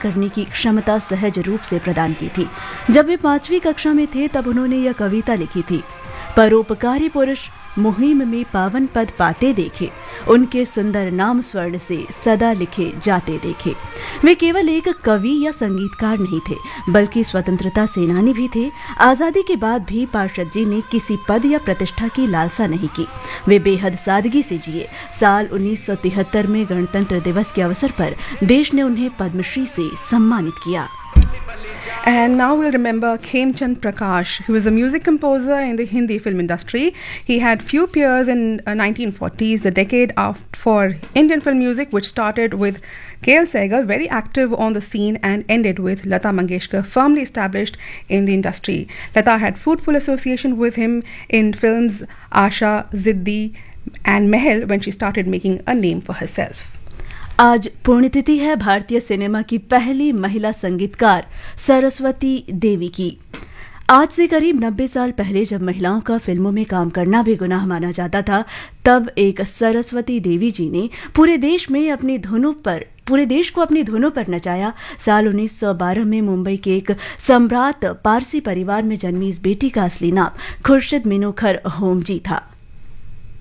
करने की क्षमता सहज रूप से प्रदान की थी। जब वे 5वीं कक्षा में थे तब उन्होंने यह कविता लिखी थी, परोपकारी पुरुष मुहिम में पावन पद पाते देखे, उनके सुंदर नाम स्वर्ण से सदा लिखे जाते देखे। वे केवल एक कवि या संगीतकार नहीं थे, बल्कि स्वतंत्रता सेनानी भी थे। आजादी के बाद भी पार्षद जी ने किसी पद या प्रतिष्ठा की लालसा नहीं की। वे बेहद सादगी से जिए। साल 1973 में गणतंत्र दिवस के अवसर पर देश ने उन्हें पद्मश्री से सम्मानित किया। And now we'll remember Khemchand Prakash. He was a music composer in the Hindi film industry. He had few peers in 1940s, the decade for Indian film music, which started with K.L. Sehgal, very active on the scene, and ended with Lata Mangeshkar, firmly established in the industry. Lata had fruitful association with him in films Asha, Ziddi and Mahal when she started making a name for herself. आज पुण्यतिथि है भारतीय cinema की पहली महिला संगीतकार सरस्वती देवी की। आज से करीब 90 साल पहले जब महिलाओं का फिल्मों में काम करना भी गुनाह माना जाता था, तब एक सरस्वती देवी जी ने पूरे देश को अपनी धुनों पर नचाया। साल 1912 में मुंबई के एक सम्राट पारसी परिवार में जन्मी इस बेटी का असली नाम खुर्शीद मिनोखर होमजी था।